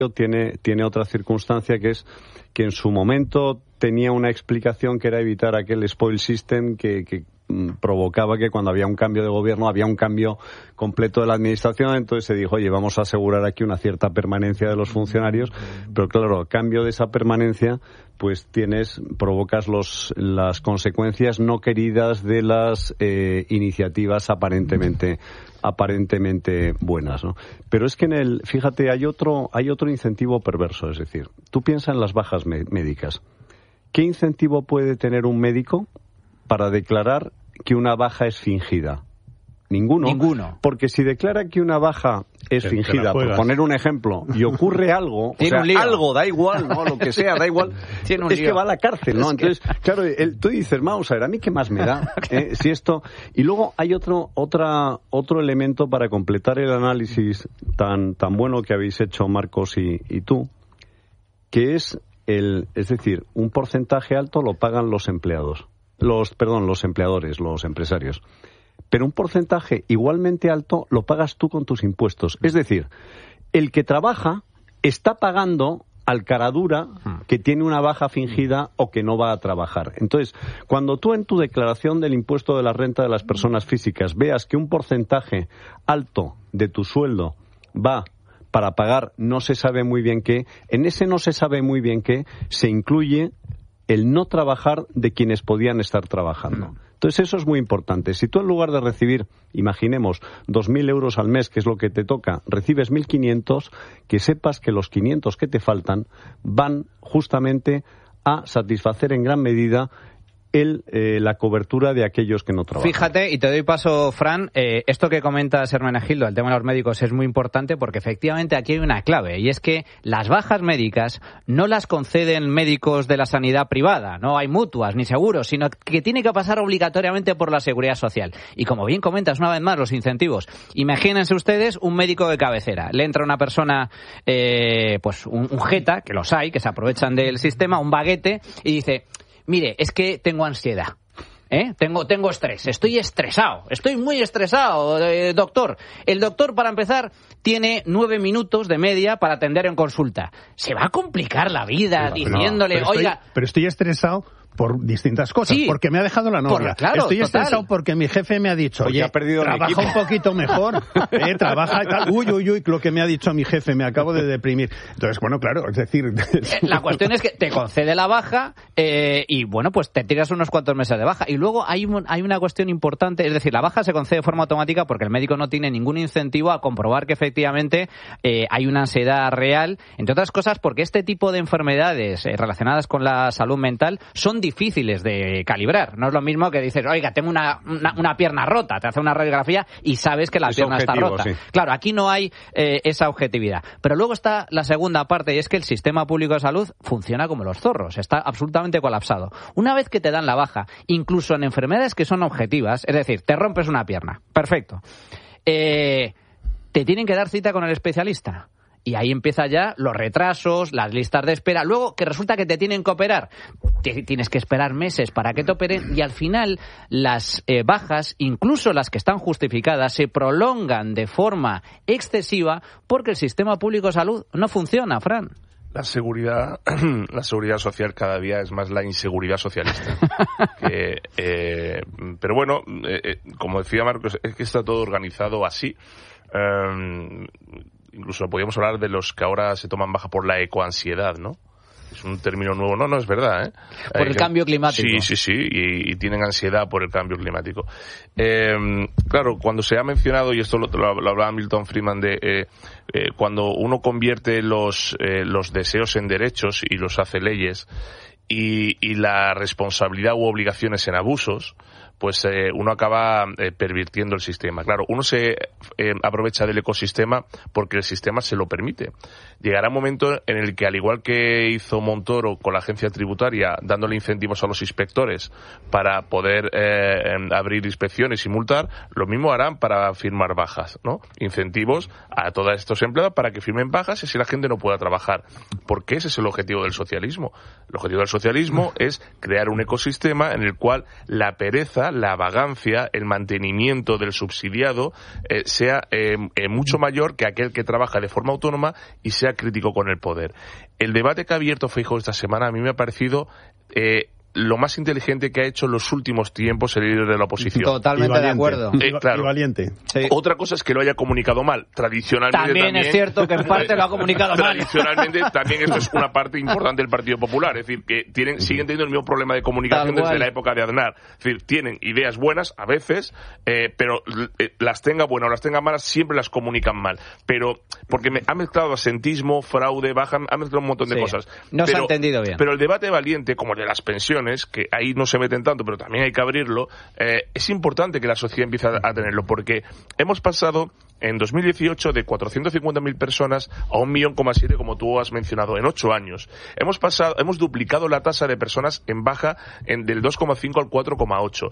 tiene otra circunstancia, que es que en su momento tenía una explicación que era evitar aquel spoil system que provocaba que cuando había un cambio de gobierno había un cambio completo de la administración. Entonces se dijo, oye, vamos a asegurar aquí una cierta permanencia de los funcionarios, pero claro, a cambio de esa permanencia pues provocas las consecuencias no queridas de las iniciativas aparentemente buenas, ¿no? Pero es que fíjate, hay otro incentivo perverso, es decir, tú piensas en las bajas médicas. ¿Qué incentivo puede tener un médico para declarar que una baja es fingida? Ninguno. Porque si declara que una baja es fingida, por poner un ejemplo, y ocurre algo, algo, da igual, ¿no? Lo que sea, da igual, es que va a la cárcel, ¿no? Entonces, claro, tú dices, vamos a ver, ¿a mí qué más me da? Si esto... Y luego hay otro elemento para completar el análisis tan bueno que habéis hecho, Marcos y tú, que es decir, un porcentaje alto lo pagan los empleadores, los empresarios. Pero un porcentaje igualmente alto lo pagas tú con tus impuestos. Es decir, el que trabaja está pagando al caradura que tiene una baja fingida o que no va a trabajar. Entonces, cuando tú en tu declaración del impuesto de la renta de las personas físicas veas que un porcentaje alto de tu sueldo va para pagar no se sabe muy bien qué, en ese no se sabe muy bien qué se incluye el no trabajar de quienes podían estar trabajando. Entonces eso es muy importante. Si tú en lugar de recibir, imaginemos, 2.000 euros al mes, que es lo que te toca, recibes 1.500, que sepas que los 500 que te faltan van justamente a satisfacer en gran medida la cobertura de aquellos que no trabajan. Fíjate, y te doy paso, Fran, esto que comentas, Hermenegildo, el tema de los médicos es muy importante porque efectivamente aquí hay una clave, y es que las bajas médicas no las conceden médicos de la sanidad privada, no hay mutuas ni seguros, sino que tiene que pasar obligatoriamente por la Seguridad Social. Y como bien comentas, una vez más, los incentivos. Imagínense ustedes un médico de cabecera. Le entra una persona, pues un jeta, que los hay, que se aprovechan del sistema, un baguete, y dice... Mire, es que tengo ansiedad, tengo estrés, estoy estresado, estoy muy estresado, doctor. El doctor, para empezar, tiene 9 minutos de media para atender en consulta. Se va a complicar la vida diciéndole, pero estoy estresado por distintas cosas, sí, porque me ha dejado la novia. Estoy estresado porque mi jefe me ha dicho, oye, trabaja un poquito mejor, trabaja tal. Uy, lo que me ha dicho mi jefe, me acabo de deprimir. Entonces, bueno, claro, es decir... La cuestión es que te concede la baja y, bueno, pues te tiras unos cuantos meses de baja. Y luego hay una cuestión importante, es decir, la baja se concede de forma automática porque el médico no tiene ningún incentivo a comprobar que efectivamente hay una ansiedad real, entre otras cosas porque este tipo de enfermedades relacionadas con la salud mental son difíciles de calibrar. No es lo mismo que dices, oiga, tengo una pierna rota, te hace una radiografía y sabes que la pierna está rota. Sí. Claro, aquí no hay esa objetividad. Pero luego está la segunda parte, y es que el sistema público de salud funciona como los zorros, está absolutamente colapsado. Una vez que te dan la baja, incluso en enfermedades que son objetivas, es decir, te rompes una pierna, perfecto, te tienen que dar cita con el especialista. Y ahí empieza ya los retrasos, las listas de espera. Luego, que resulta que te tienen que operar. Tienes que esperar meses para que te operen. Y al final, las bajas, incluso las que están justificadas, se prolongan de forma excesiva porque el sistema público de salud no funciona, Fran. La seguridad social cada día es más la inseguridad socialista. Pero bueno, como decía Marcos, es que está todo organizado así. Incluso podríamos hablar de los que ahora se toman baja por la ecoansiedad, ¿no? Es un término nuevo. No, es verdad, Por el cambio climático. Sí, y tienen ansiedad por el cambio climático. Claro, cuando se ha mencionado, y esto lo hablaba Milton Friedman, cuando uno convierte los deseos en derechos y los hace leyes, y la responsabilidad u obligaciones en abusos, pues uno acaba pervirtiendo el sistema. Claro, uno se aprovecha del ecosistema porque el sistema se lo permite. Llegará un momento en el que, al igual que hizo Montoro con la agencia tributaria, dándole incentivos a los inspectores para poder abrir inspecciones y multar, lo mismo harán para firmar bajas, ¿no? Incentivos a todos estos empleados para que firmen bajas y así la gente no pueda trabajar. Porque ese es el objetivo del socialismo. El objetivo del socialismo es crear un ecosistema en el cual la pereza, quizá la vagancia, el mantenimiento del subsidiado sea mucho mayor que aquel que trabaja de forma autónoma y sea crítico con el poder. El debate que ha abierto Feijóo esta semana a mí me ha parecido lo más inteligente que ha hecho en los últimos tiempos el líder de la oposición. Totalmente de acuerdo. Claro. Y valiente. Sí. Otra cosa es que lo haya comunicado mal. Tradicionalmente también es cierto que en parte lo ha comunicado mal. Tradicionalmente también esto es una parte importante del Partido Popular. Es decir, que siguen teniendo el mismo problema de comunicación desde la época de Aznar. Es decir, tienen ideas buenas a veces, pero las tenga buenas o las tenga malas, siempre las comunican mal. Pero porque ha mezclado asentismo, fraude, ha mezclado un montón de cosas. No se ha entendido bien. Pero el debate valiente, como el de las pensiones, que ahí no se meten tanto, pero también hay que abrirlo, es importante que la sociedad empiece a tenerlo, porque hemos pasado en 2018 de 450.000 personas a 1,7 millones, como tú has mencionado, en 8 años. Hemos duplicado la tasa de personas en baja del 2,5 al 4,8.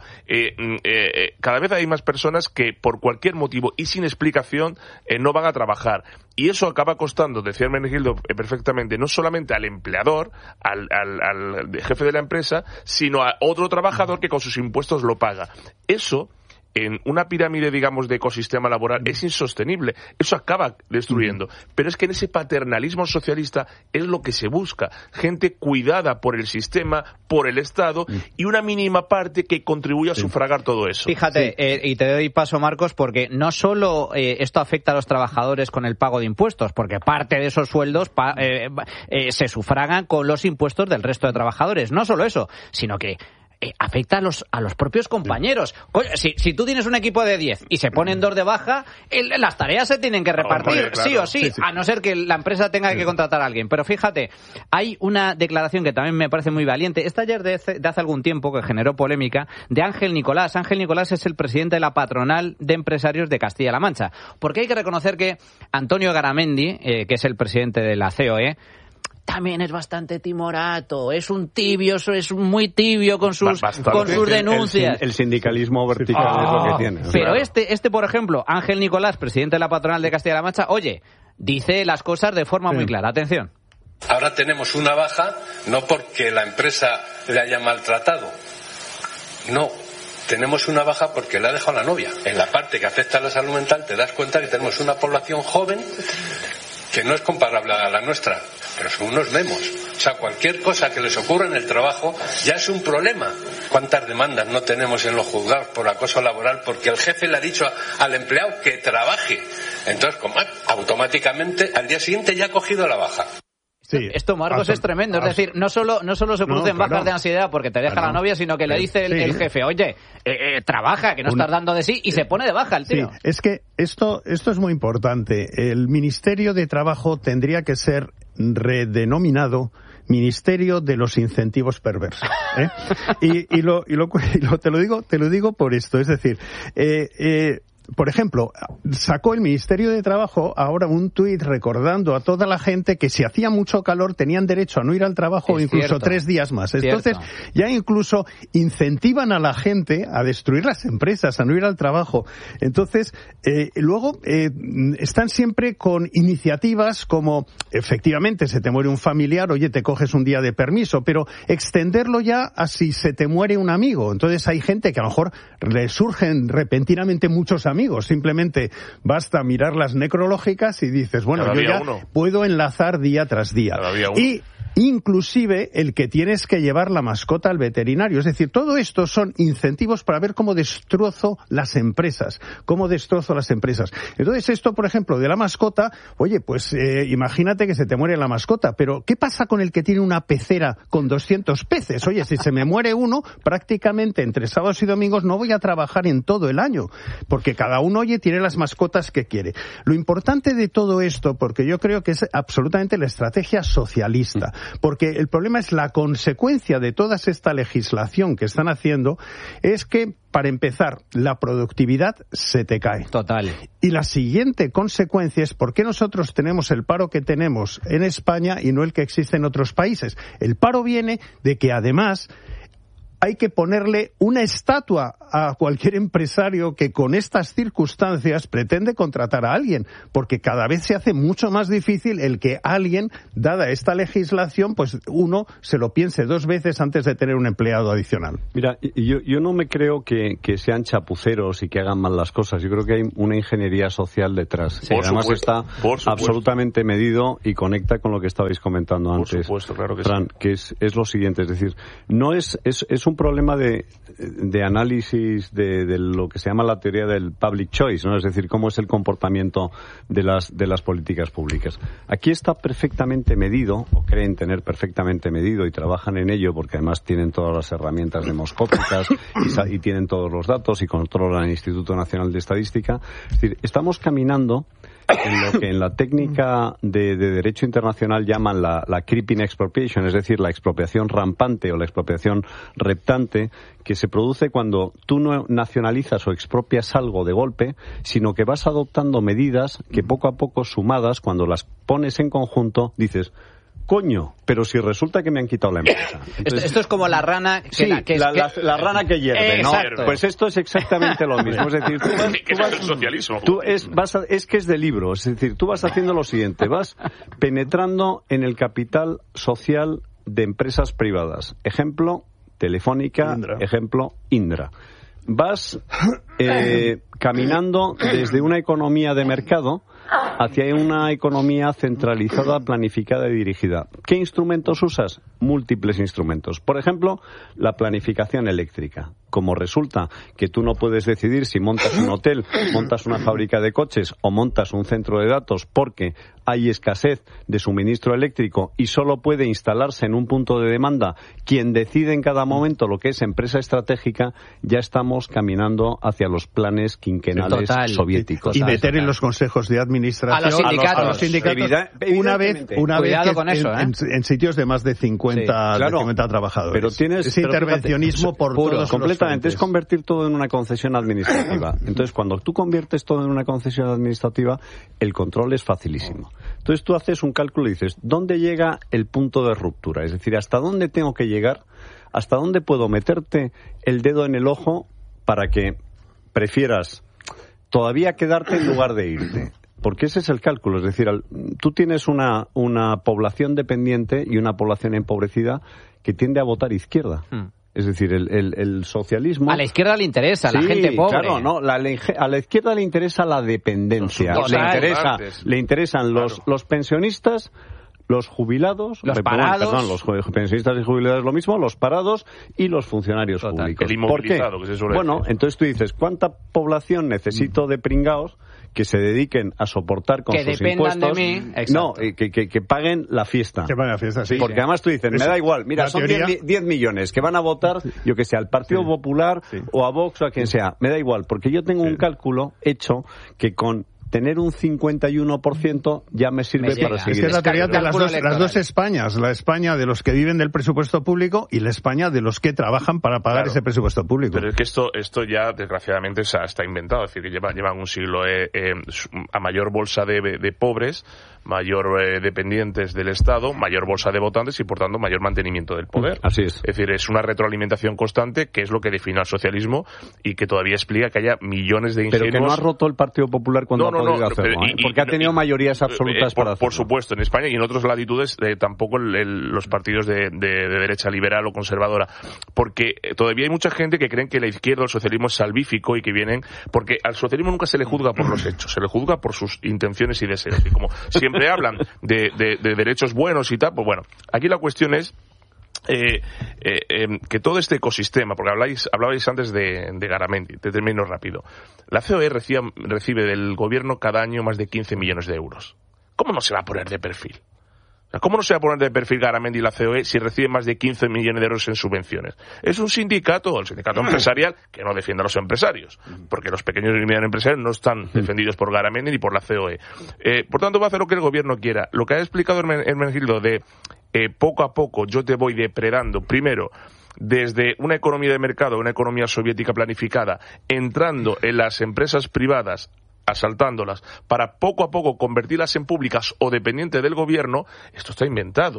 Cada vez hay más personas que por cualquier motivo y sin explicación no van a trabajar. Y eso acaba costando, decía Hermenegildo perfectamente, no solamente al empleador, al jefe de la empresa, sino a otro trabajador que con sus impuestos lo paga. Eso, en una pirámide, digamos, de ecosistema laboral, es insostenible. Eso acaba destruyendo. Pero es que en ese paternalismo socialista es lo que se busca. Gente cuidada por el sistema, por el Estado, y una mínima parte que contribuye a sufragar todo eso. Fíjate, y te doy paso, Marcos, porque no solo esto afecta a los trabajadores con el pago de impuestos, porque parte de esos sueldos se sufragan con los impuestos del resto de trabajadores. No solo eso, sino que afecta a los propios compañeros. Coño, si tú tienes un equipo de 10 y se ponen 2 de baja, las tareas se tienen que repartir, sí o sí, a no ser que la empresa tenga que contratar a alguien. Pero fíjate, hay una declaración que también me parece muy valiente. Esta ayer de hace algún tiempo, que generó polémica, de Ángel Nicolás. Ángel Nicolás es el presidente de la patronal de empresarios de Castilla-La Mancha. Porque hay que reconocer que Antonio Garamendi, que es el presidente de la COE, también es bastante timorato, es un tibio, es muy tibio con sus denuncias. El sindicalismo vertical es lo que tiene. Pero este, por ejemplo, Ángel Nicolás, presidente de la patronal de Castilla-La Mancha, dice las cosas de forma muy clara. Atención. Ahora tenemos una baja, no porque la empresa le haya maltratado, no. Tenemos una baja porque le ha dejado la novia. En la parte que afecta a la salud mental te das cuenta que tenemos una población joven que no es comparable a la nuestra, pero son unos memos. O sea, cualquier cosa que les ocurra en el trabajo ya es un problema. ¿Cuántas demandas no tenemos en los juzgados por acoso laboral porque el jefe le ha dicho al empleado que trabaje? Entonces, automáticamente al día siguiente ya ha cogido la baja. Sí, esto, Marcos, es tremendo. Es decir, no solo se producen bajas de ansiedad porque te deja la novia, sino que le dice el jefe, oye, trabaja, que no estás dando de sí, y se pone de baja el tío. Sí, es que esto es muy importante. El Ministerio de Trabajo tendría que ser redenominado Ministerio de los Incentivos Perversos. Te lo digo por esto. Es decir, por ejemplo, sacó el Ministerio de Trabajo ahora un tuit recordando a toda la gente que si hacía mucho calor tenían derecho a no ir al trabajo incluso 3 días más. Entonces, ya incluso incentivan a la gente a destruir las empresas, a no ir al trabajo. Entonces, luego están siempre con iniciativas como, efectivamente, se te muere un familiar, oye, te coges un día de permiso, pero extenderlo ya a si se te muere un amigo. Entonces hay gente que a lo mejor le surgen repentinamente muchos amigos. Simplemente basta mirar las necrológicas y dices, bueno, yo ya puedo enlazar día tras día. Y inclusive el que tienes que llevar la mascota al veterinario. Es decir, todo esto son incentivos para ver cómo destrozo las empresas. Entonces esto, por ejemplo, de la mascota, oye, pues imagínate que se te muere la mascota, pero ¿qué pasa con el que tiene una pecera con 200 peces? Oye, si se me muere uno, prácticamente entre sábados y domingos no voy a trabajar en todo el año, porque cada uno, tiene las mascotas que quiere. Lo importante de todo esto, porque yo creo que es absolutamente la estrategia socialista, porque el problema es la consecuencia de toda esta legislación que están haciendo, es que, para empezar, la productividad se te cae. Total. Y la siguiente consecuencia es por qué nosotros tenemos el paro que tenemos en España y no el que existe en otros países. El paro viene de que, además, hay que ponerle una estatua a cualquier empresario que con estas circunstancias pretende contratar a alguien, porque cada vez se hace mucho más difícil el que alguien, dada esta legislación, pues uno se lo piense 2 veces antes de tener un empleado adicional. Mira, yo no me creo que sean chapuceros y que hagan mal las cosas. Yo creo que hay una ingeniería social detrás. Sí, además está absolutamente medido y conecta con lo que estabais comentando antes. Por supuesto, claro que Fran, que es lo siguiente, es decir, no es un problema de análisis de lo que se llama la teoría del public choice, ¿no? Es decir, cómo es el comportamiento de las políticas públicas. Aquí está perfectamente medido, o creen tener perfectamente medido, y trabajan en ello porque además tienen todas las herramientas demoscópicas y tienen todos los datos y controlan el Instituto Nacional de Estadística. Es decir, estamos caminando en lo que en la técnica de derecho internacional llaman la creeping expropriation, es decir, la expropiación rampante o la expropiación reptante, que se produce cuando tú no nacionalizas o expropias algo de golpe, sino que vas adoptando medidas que poco a poco, sumadas, cuando las pones en conjunto, dices: coño, pero si resulta que me han quitado la empresa. Entonces, esto es como la rana la rana que hierve, ¿no? Exacto. Pues esto es exactamente lo mismo. Es decir, es que es de libro. Es decir, tú vas haciendo lo siguiente: vas penetrando en el capital social de empresas privadas. Ejemplo, Telefónica. Indra. Ejemplo, Indra. Vas caminando desde una economía de mercado hacia una economía centralizada, planificada y dirigida. ¿Qué instrumentos usas? Múltiples instrumentos. Por ejemplo, la planificación eléctrica. Como resulta que tú no puedes decidir si montas un hotel, montas una fábrica de coches o montas un centro de datos porque hay escasez de suministro eléctrico y solo puede instalarse en un punto de demanda quien decide en cada momento lo que es empresa estratégica, ya estamos caminando hacia los planes quinquenales soviéticos. Y meter en los consejos de administración a los sindicatos. Una vez en sitios de más de 50, de 50 trabajadores. Pero tienes ese intervencionismo por todos completamente, es convertir todo en una concesión administrativa. Entonces, cuando tú conviertes todo en una concesión administrativa, el control es facilísimo. Entonces, tú haces un cálculo y dices: ¿dónde llega el punto de ruptura? Es decir, ¿hasta dónde tengo que llegar? ¿Hasta dónde puedo meterte el dedo en el ojo para que prefieras todavía quedarte en lugar de irte? Porque ese es el cálculo. Es decir, tú tienes una población dependiente y una población empobrecida que tiende a votar izquierda. Es decir, el socialismo... A la izquierda le interesa, la gente pobre. Claro, no, a la izquierda le interesa la dependencia. Le interesan los pensionistas, los jubilados, los parados. Perdón, los pensionistas y jubilados lo mismo, los parados y los funcionarios públicos. El inmovilizado, ¿por qué? Que se suele decir. Entonces tú dices: ¿cuánta población necesito de pringaos que se dediquen a soportar con sus impuestos? De mí. No, que paguen la fiesta. Que paguen la fiesta, sí. Porque además tú dices: me da igual, mira, son 10 millones que van a votar, yo que sé, al Partido Popular o a Vox o a quien sea. Me da igual, porque yo tengo un cálculo hecho que con tener un 51% ya me sirve para seguir. Es que es la teoría de las dos Españas, la España de los que viven del presupuesto público y la España de los que trabajan para pagar ese presupuesto público. Pero es que esto ya desgraciadamente está inventado, es decir, que llevan un siglo a mayor bolsa de pobres, mayor dependientes del Estado, mayor bolsa de votantes y por tanto mayor mantenimiento del poder. Así es. Es decir, es una retroalimentación constante que es lo que define al socialismo y que todavía explica que haya millones de ingenuos. Pero que no ha roto el Partido Popular cuando ha podido hacerlo, porque ha tenido mayorías absolutas para hacerlo. Por supuesto, en España y en otras latitudes tampoco los partidos de derecha liberal o conservadora, porque todavía hay mucha gente que creen que la izquierda o el socialismo es salvífico y que vienen, porque al socialismo nunca se le juzga por los hechos, se le juzga por sus intenciones y deseos, y como siempre hablan de derechos buenos y tal, pues bueno, aquí la cuestión es que todo este ecosistema, porque hablabais antes de Garamendi, te termino rápido. La COE recibe del gobierno cada año más de 15 millones de euros. ¿Cómo no se va a poner de perfil? ¿Cómo no se va a poner de perfil Garamendi y la COE si recibe más de 15 millones de euros en subvenciones? Es un sindicato, el sindicato empresarial, que no defiende a los empresarios, porque los pequeños y medianos empresarios no están defendidos por Garamendi ni por la COE. Por tanto, va a hacer lo que el gobierno quiera. Lo que ha explicado Hermenegildo de poco a poco yo te voy depredando, primero, desde una economía de mercado, una economía soviética planificada, entrando en las empresas privadas, asaltándolas, para poco a poco convertirlas en públicas o dependientes del gobierno, esto está inventado.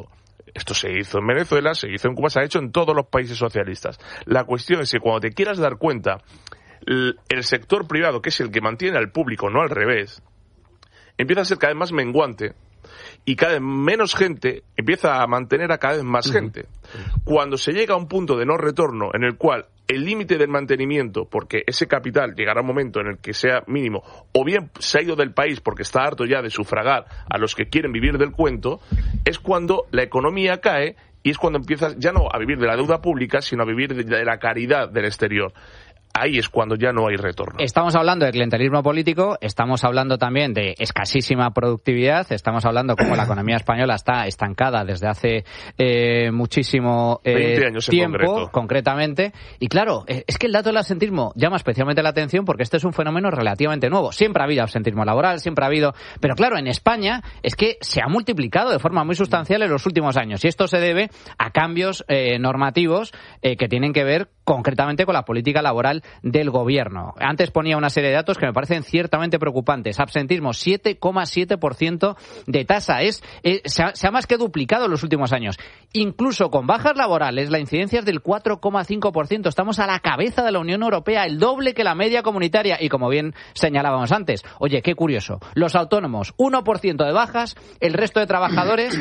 Esto se hizo en Venezuela, se hizo en Cuba, se ha hecho en todos los países socialistas. La cuestión es que cuando te quieras dar cuenta, el sector privado, que es el que mantiene al público, no al revés, empieza a ser cada vez más menguante y cada vez menos gente empieza a mantener a cada vez más gente. Cuando se llega a un punto de no retorno en el cual el límite del mantenimiento, porque ese capital llegará un momento en el que sea mínimo, o bien se ha ido del país porque está harto ya de sufragar a los que quieren vivir del cuento, es cuando la economía cae y es cuando empiezas ya no a vivir de la deuda pública, sino a vivir de la caridad del exterior. Ahí es cuando ya no hay retorno. Estamos hablando de clientelismo político, estamos hablando también de escasísima productividad, estamos hablando como la economía española está estancada desde hace muchísimo 20 años tiempo, concretamente. Y claro, es que el dato del absentismo llama especialmente la atención porque este es un fenómeno relativamente nuevo. Siempre ha habido absentismo laboral, siempre ha habido... Pero claro, en España es que se ha multiplicado de forma muy sustancial en los últimos años. Y esto se debe a cambios normativos que tienen que ver concretamente con la política laboral del gobierno. Antes ponía una serie de datos que me parecen ciertamente preocupantes. Absentismo, 7,7% de tasa. Se ha más que duplicado en los últimos años. Incluso con bajas laborales, la incidencia es del 4,5%. Estamos a la cabeza de la Unión Europea, el doble que la media comunitaria. Y como bien señalábamos antes, oye, qué curioso, los autónomos, 1% de bajas, el resto de trabajadores,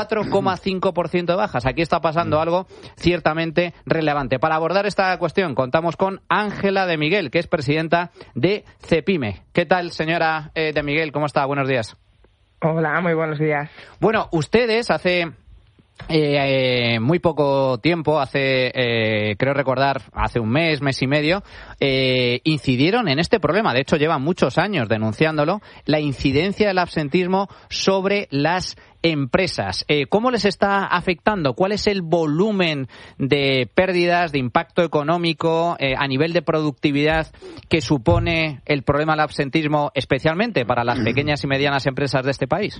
4,5% de bajas. Aquí está pasando algo ciertamente relevante. Para abordar esta cuestión contamos con Ángela de Miguel, que es presidenta de CEPIME. ¿Qué tal, señora de Miguel? ¿Cómo está? Buenos días. Hola, muy buenos días. Bueno, ustedes hace muy poco tiempo, creo recordar, hace un mes y medio, incidieron en este problema. De hecho, llevan muchos años denunciándolo, la incidencia del absentismo sobre las empresas. ¿Cómo les está afectando? ¿Cuál es el volumen de pérdidas, de impacto económico a nivel de productividad que supone el problema del absentismo, especialmente para las pequeñas y medianas empresas de este país?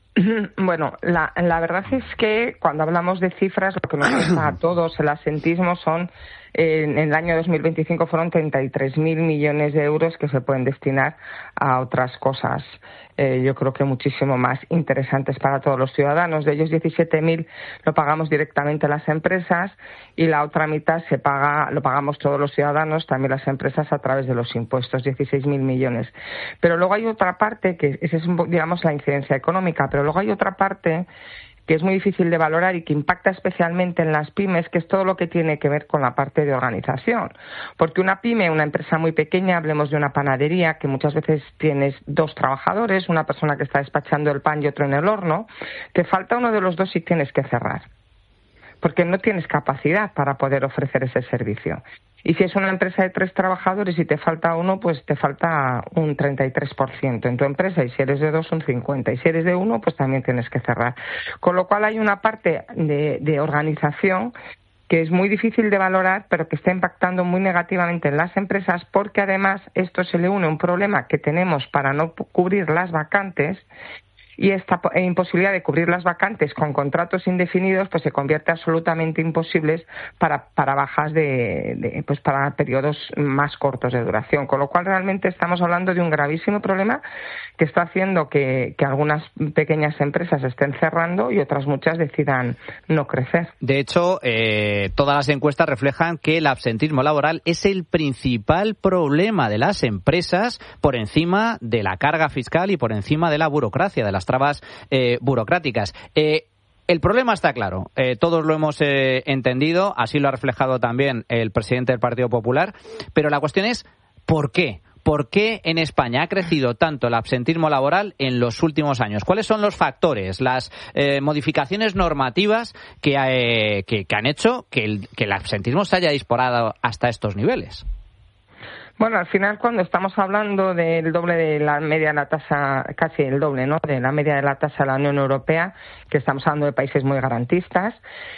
Bueno, la verdad es que cuando hablamos de cifras, lo que nos cuesta a todos el absentismo son, en el año 2025 fueron 33.000 millones de euros que se pueden destinar a otras cosas, yo creo que muchísimo más interesantes para todos los ciudadanos. De ellos 17.000 lo pagamos directamente las empresas y la otra mitad lo pagamos todos los ciudadanos, también las empresas, a través de los impuestos, 16.000 millones. Pero luego hay otra parte, que esa es, digamos, la incidencia económica, pero luego hay otra parte que es muy difícil de valorar y que impacta especialmente en las pymes, que es todo lo que tiene que ver con la parte de organización. Porque una pyme, una empresa muy pequeña, hablemos de una panadería, que muchas veces tienes 2 trabajadores, una persona que está despachando el pan y otro en el horno, te falta uno de los 2 y tienes que cerrar, porque no tienes capacidad para poder ofrecer ese servicio. Y si es una empresa de 3 trabajadores y te falta uno, pues te falta un 33% en tu empresa, y si eres de 2, un 50%, y si eres de 1, pues también tienes que cerrar. Con lo cual hay una parte de organización que es muy difícil de valorar, pero que está impactando muy negativamente en las empresas, porque además esto se le une a un problema que tenemos para no cubrir las vacantes. Y esta imposibilidad de cubrir las vacantes con contratos indefinidos pues se convierte absolutamente imposibles para bajas pues para periodos más cortos de duración, con lo cual realmente estamos hablando de un gravísimo problema que está haciendo que algunas pequeñas empresas estén cerrando y otras muchas decidan no crecer. De hecho, todas las encuestas reflejan que el absentismo laboral es el principal problema de las empresas, por encima de la carga fiscal y por encima de la burocracia, de las trabas burocráticas. El problema está claro, todos lo hemos entendido, así lo ha reflejado también el presidente del Partido Popular, pero la cuestión es ¿por qué? ¿Por qué en España ha crecido tanto el absentismo laboral en los últimos años? ¿Cuáles son los factores, las modificaciones normativas que han hecho que el absentismo se haya disparado hasta estos niveles? Bueno, al final, cuando estamos hablando del doble de la media de la tasa, casi el doble, ¿no?, de la media de la tasa de la Unión Europea, que estamos hablando de países muy garantistas,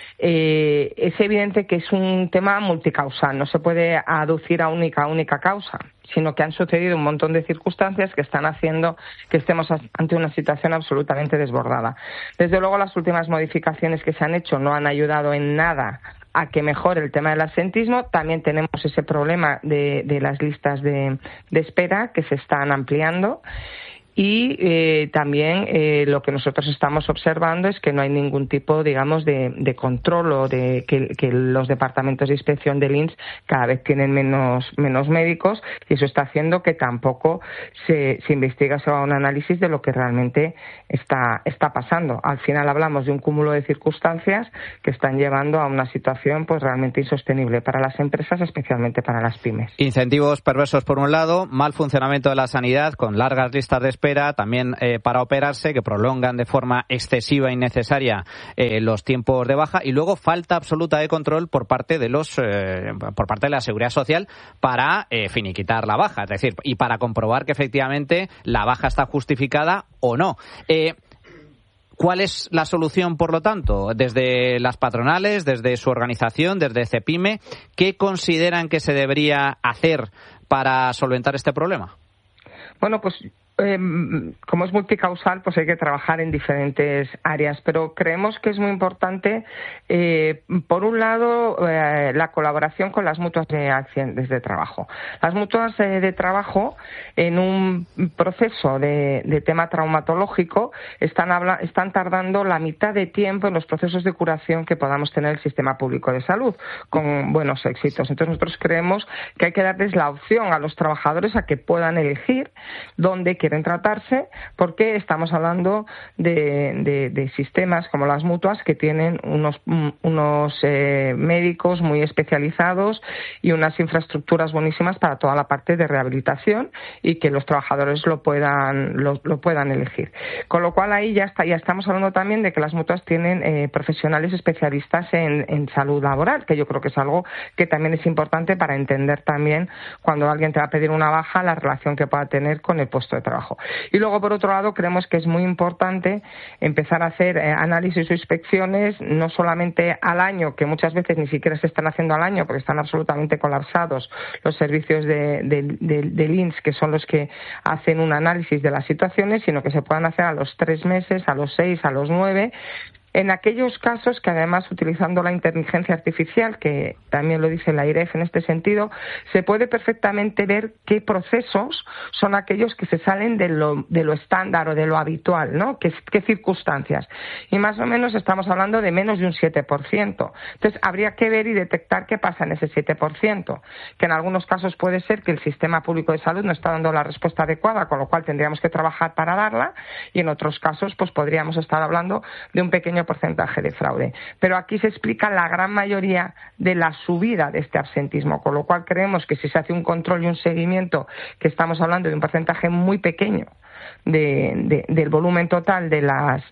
es evidente que es un tema multicausal, no se puede aducir a única causa, sino que han sucedido un montón de circunstancias que están haciendo que estemos ante una situación absolutamente desbordada. Desde luego, las últimas modificaciones que se han hecho no han ayudado en nada a que mejore el tema del absentismo. También tenemos ese problema de las listas de espera que se están ampliando. Y también lo que nosotros estamos observando es que no hay ningún tipo, digamos, de control o de que los departamentos de inspección del INS cada vez tienen menos médicos, y eso está haciendo que tampoco se investigue, se haga un análisis de lo que realmente está pasando. Al final hablamos de un cúmulo de circunstancias que están llevando a una situación pues realmente insostenible para las empresas, especialmente para las pymes. Incentivos perversos por un lado, mal funcionamiento de la sanidad con largas listas de espera, también para operarse, que prolongan de forma excesiva e innecesaria los tiempos de baja, y luego falta absoluta de control por parte de la Seguridad Social para finiquitar la baja, es decir, y para comprobar que efectivamente la baja está justificada o no. ¿Cuál es la solución, por lo tanto? Desde las patronales, desde su organización, desde CEPIME, ¿qué consideran que se debería hacer para solventar este problema? Bueno, pues como es multicausal, pues hay que trabajar en diferentes áreas, pero creemos que es muy importante, por un lado, la colaboración con las mutuas de accidentes de trabajo. Las mutuas de trabajo, en un proceso de tema traumatológico, están tardando la mitad de tiempo en los procesos de curación que podamos tener el sistema público de salud, con buenos éxitos. Entonces nosotros creemos que hay que darles la opción a los trabajadores a que puedan elegir dónde quieren tratarse, porque estamos hablando de sistemas como las mutuas que tienen unos médicos muy especializados y unas infraestructuras buenísimas para toda la parte de rehabilitación, y que los trabajadores lo puedan elegir. Con lo cual ahí ya estamos hablando también de que las mutuas tienen profesionales especialistas en salud laboral, que yo creo que es algo que también es importante para entender también cuando alguien te va a pedir una baja la relación que pueda tener con el puesto de trabajo. Y luego, por otro lado, creemos que es muy importante empezar a hacer análisis o inspecciones, no solamente al año, que muchas veces ni siquiera se están haciendo al año porque están absolutamente colapsados los servicios del INS, que son los que hacen un análisis de las situaciones, sino que se puedan hacer a los 3 meses, a los 6, a los 9, en aquellos casos que, además, utilizando la inteligencia artificial, que también lo dice la IREF en este sentido, se puede perfectamente ver qué procesos son aquellos que se salen de lo estándar o de lo habitual, ¿no? ¿Qué circunstancias? Y más o menos estamos hablando de menos de un 7%. Entonces, habría que ver y detectar qué pasa en ese 7%, que en algunos casos puede ser que el sistema público de salud no está dando la respuesta adecuada, con lo cual tendríamos que trabajar para darla, y en otros casos pues podríamos estar hablando de un pequeño porcentaje de fraude. Pero aquí se explica la gran mayoría de la subida de este absentismo, con lo cual creemos que si se hace un control y un seguimiento, que estamos hablando de un porcentaje muy pequeño del volumen total de los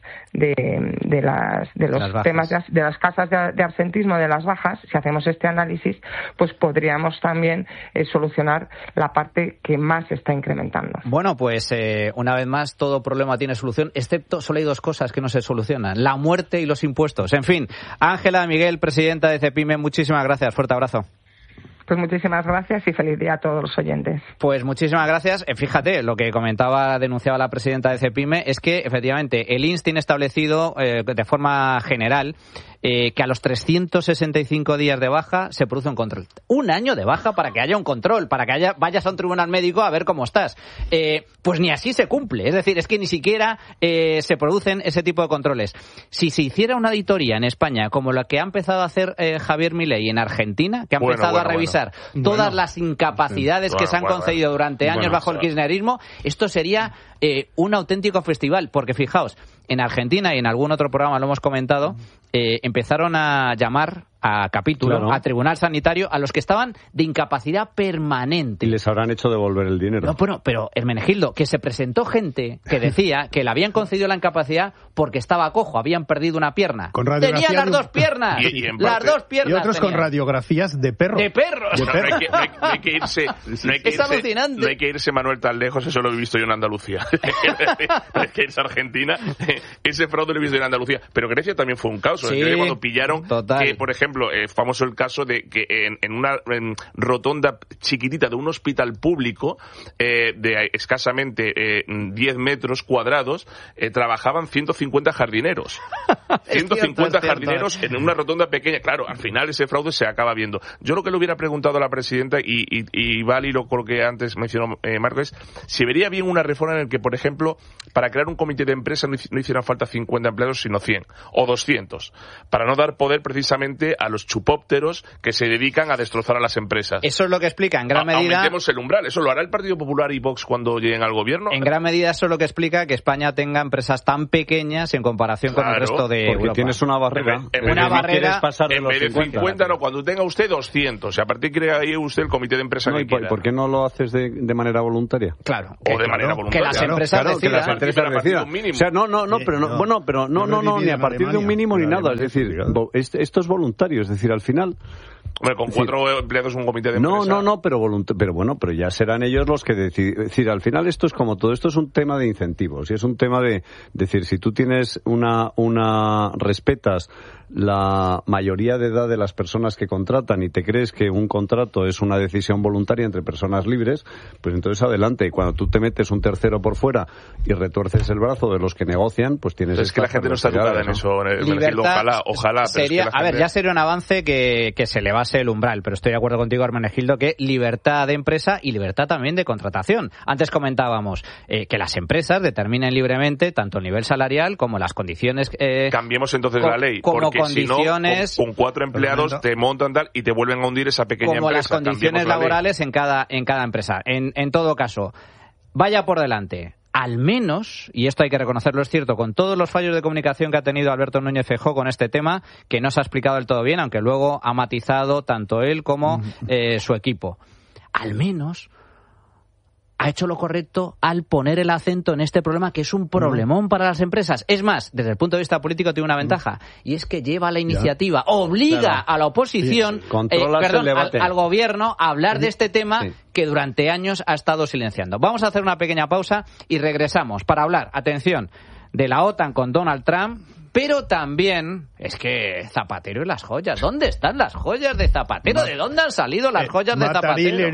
temas de las casas de absentismo, de las bajas, si hacemos este análisis, pues podríamos también solucionar la parte que más se está incrementando. Bueno, pues una vez más, todo problema tiene solución, excepto solo hay 2 cosas que no se solucionan: la muerte y los impuestos. En fin, Ángela Miguel, presidenta de CEPIME, muchísimas gracias. Fuerte abrazo. Pues muchísimas gracias y feliz día a todos los oyentes. Pues muchísimas gracias. Fíjate, lo que denunciaba la presidenta de CEPIME es que, efectivamente, el INS tiene establecido de forma general que a los 365 días de baja se produce un control. Un año de baja para que haya un control, para que vayas a un tribunal médico a ver cómo estás. Pues ni así se cumple. Es decir, es que ni siquiera se producen ese tipo de controles. Si se hiciera una auditoría en España como la que ha empezado a hacer Javier Milei en Argentina, que ha empezado a revisar todas las incapacidades que se han concedido durante años bajo el kirchnerismo, esto sería un auténtico festival. Porque fijaos, en Argentina y en algún otro programa lo hemos comentado, empezaron a llamar a capítulo, a tribunal sanitario, a los que estaban de incapacidad permanente. Y les habrán hecho devolver el dinero. No, bueno, pero Hermenegildo, que se presentó gente que decía que le habían concedido la incapacidad porque estaba cojo, habían perdido una pierna. Tenía las 2 piernas. Las 2 piernas. Y otros con radiografías de perros. De perros. No hay que irse. Es alucinante. No hay que irse, Manuel, tan lejos. Eso lo he visto yo en Andalucía. No hay que irse a Argentina. Ese fraude lo he visto yo en Andalucía. Pero Grecia también fue un caos. Sí, cuando pillaron que, por ejemplo, ejemplo, famoso el caso de que en una rotonda chiquitita de un hospital público de escasamente 10 metros cuadrados trabajaban 150 jardineros. 150 jardineros en una rotonda pequeña. Claro, al final ese fraude se acaba viendo. Yo lo que le hubiera preguntado a la presidenta, y va al hilo con lo que antes mencionó Marco, es si vería bien una reforma en la que, por ejemplo, para crear un comité de empresa no hicieran falta 50 empleados, sino 100 o 200, para no dar poder precisamente a los chupópteros que se dedican a destrozar a las empresas. Eso es lo que explica en gran medida... Aumentemos el umbral. ¿Eso lo hará el Partido Popular y Vox cuando lleguen al gobierno? En gran medida eso es lo que explica que España tenga empresas tan pequeñas en comparación con el resto de porque Europa. Tienes una barrera. En vez de 50, no, cuando tenga usted 200. Y a partir de ahí usted el comité de empresa que quiera. ¿Por qué no lo haces de manera voluntaria? Claro. O de manera voluntaria. Que las empresas decidan. Que las empresas decidan. O sea, no, ni a partir de un mínimo ni nada. Es decir, esto es voluntario. Es decir, al final... Hombre, con 4 empleados un comité de empresa... No, pero ya serán ellos los que deciden. Es decir, al final esto es como todo. Esto es un tema de incentivos. Y es un tema de decir, si tú tienes respetas la mayoría de edad de las personas que contratan y te crees que un contrato es una decisión voluntaria entre personas libres, pues entonces adelante. Y cuando tú te metes un tercero por fuera y retuerces el brazo de los que negocian, pues tienes... Es que la gente no está educada en eso. Ojalá. Sería, pero es que ya sería un avance que se elevase el umbral, pero estoy de acuerdo contigo, Hermenegildo, que libertad de empresa y libertad también de contratación. Antes comentábamos que las empresas determinen libremente tanto el nivel salarial como las condiciones... Cambiemos entonces la ley, porque condiciones, si no, con 4 empleados te montan tal y te vuelven a hundir esa pequeña como empresa. Como las condiciones laborales en cada empresa. En todo caso, vaya por delante. Al menos, y esto hay que reconocerlo, es cierto, con todos los fallos de comunicación que ha tenido Alberto Núñez Feijóo con este tema, que no se ha explicado del todo bien, aunque luego ha matizado tanto él como su equipo. Al menos ha hecho lo correcto al poner el acento en este problema, que es un problemón para las empresas. Es más, desde el punto de vista político tiene una ventaja, y es que lleva la iniciativa, obliga a la oposición, al gobierno, a hablar de este tema que durante años ha estado silenciando. Vamos a hacer una pequeña pausa y regresamos para hablar, atención, de la OTAN con Donald Trump, pero también, es que Zapatero y las joyas. ¿Dónde están las joyas de Zapatero? ¿De dónde han salido las joyas de Zapatero?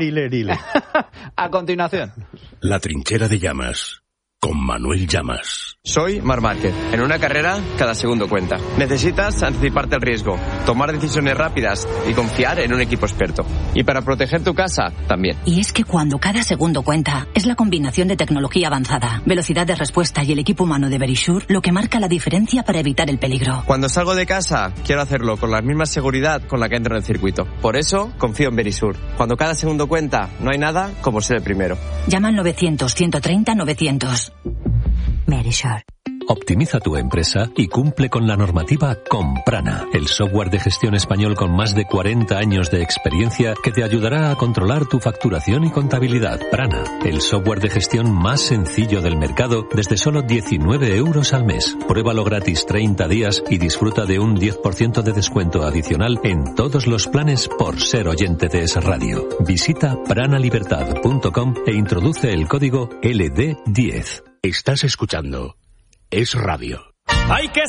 A continuación. La trinchera de Llamas, con Manuel Llamas. Soy Marc Márquez. En una carrera, cada segundo cuenta. Necesitas anticiparte al riesgo, tomar decisiones rápidas y confiar en un equipo experto. Y para proteger tu casa, también. Y es que cuando cada segundo cuenta, es la combinación de tecnología avanzada, velocidad de respuesta y el equipo humano de Verisure lo que marca la diferencia para evitar el peligro. Cuando salgo de casa, quiero hacerlo con la misma seguridad con la que entro en el circuito. Por eso, confío en Verisure. Cuando cada segundo cuenta, no hay nada como ser el primero. Llama al 900-130-900. Verisure. Optimiza tu empresa y cumple con la normativa con Prana, el software de gestión español con más de 40 años de experiencia que te ayudará a controlar tu facturación y contabilidad. Prana, el software de gestión más sencillo del mercado desde solo 19 euros al mes. Pruébalo gratis 30 días y disfruta de un 10% de descuento adicional en todos los planes por ser oyente de Es Radio. Visita pranalibertad.com e introduce el código LD10. Estás escuchando Es Radio. ¡Hay que